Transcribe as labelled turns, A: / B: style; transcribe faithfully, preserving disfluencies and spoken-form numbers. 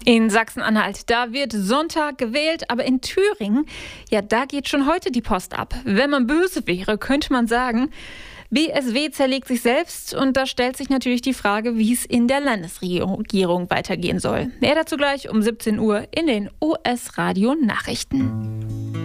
A: In Sachsen-Anhalt, da wird Sonntag gewählt, aber in Thüringen, ja, da geht schon heute die Post ab. Wenn man böse wäre, könnte man sagen, B S W zerlegt sich selbst und da stellt sich natürlich die Frage, wie es in der Landesregierung weitergehen soll. Mehr dazu gleich um siebzehn Uhr in den O S-Radio Nachrichten.